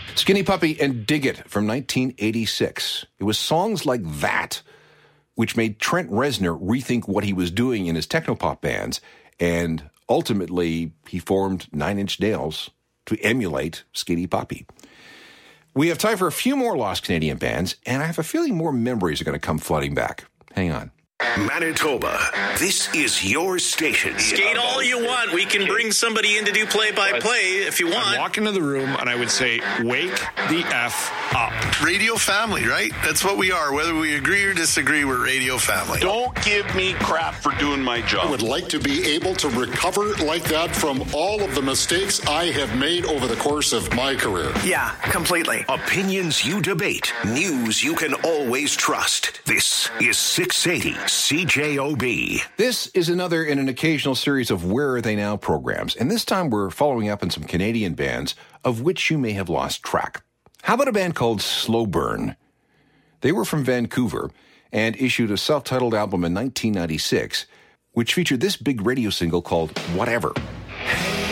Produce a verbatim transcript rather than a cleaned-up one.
Skinny Puppy and Dig It from nineteen eighty-six. It was songs like that which made Trent Reznor rethink what he was doing in his technopop bands, and ultimately he formed Nine Inch Nails to emulate Skinny Puppy. We have time for a few more lost Canadian bands, and I have a feeling more memories are going to come flooding back. Hang on. Manitoba, this is your station. Skate all you want. We can bring somebody in to do play-by-play if you want. I'd walk into the room and I would say, wake the F up. Radio family, right? That's what we are. Whether we agree or disagree, we're radio family. Don't give me crap for doing my job. I would like to be able to recover like that from all of the mistakes I have made over the course of my career. Yeah, completely. Opinions you debate. News you can always trust. This is six eighty C J O B. This is another in an occasional series of Where Are They Now programs, and this time we're following up on some Canadian bands of which you may have lost track. How about a band called Slow Burn? They were from Vancouver and issued a self-titled album in nineteen ninety-six, which featured this big radio single called Whatever.